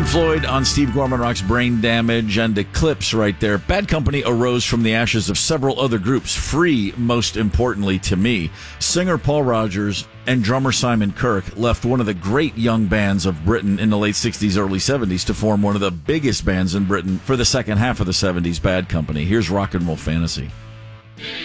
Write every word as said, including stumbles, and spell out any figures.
Pink Floyd on Steve Gorman Rock's Brain Damage, and Eclipse right there. Bad Company arose from the ashes of several other groups, Free most importantly to me. Singer Paul Rodgers and drummer Simon Kirke left one of the great young bands of Britain in the late sixties, early seventies to form one of the biggest bands in Britain for the second half of the seventies, Bad Company. Here's Rock and Roll Fantasy.